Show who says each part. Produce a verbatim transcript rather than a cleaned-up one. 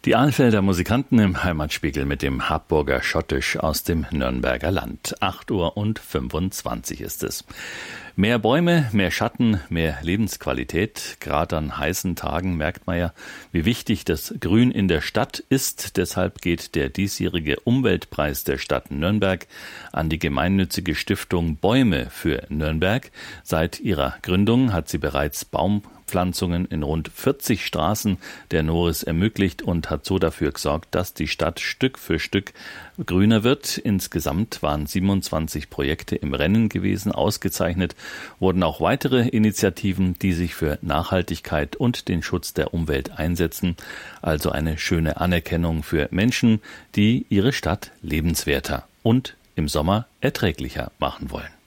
Speaker 1: Die Ahlfelder Musikanten im Heimatspiegel mit dem Habburger Schottisch aus dem Nürnberger Land. acht Uhr und fünfundzwanzig ist es. Mehr Bäume, mehr Schatten, mehr Lebensqualität. Gerade an heißen Tagen merkt man ja, wie wichtig das Grün in der Stadt ist. Deshalb geht der diesjährige Umweltpreis der Stadt Nürnberg an die gemeinnützige Stiftung Bäume für Nürnberg. Seit ihrer Gründung hat sie bereits Baumpflanzungen in rund vierzig Straßen der Noris ermöglicht und hat so dafür gesorgt, dass die Stadt Stück für Stück grüner wird. Insgesamt waren siebenundzwanzig Projekte im Rennen gewesen. Ausgezeichnet wurden auch weitere Initiativen, die sich für Nachhaltigkeit und den Schutz der Umwelt einsetzen. Also eine schöne Anerkennung für Menschen, die ihre Stadt lebenswerter und im Sommer erträglicher machen wollen.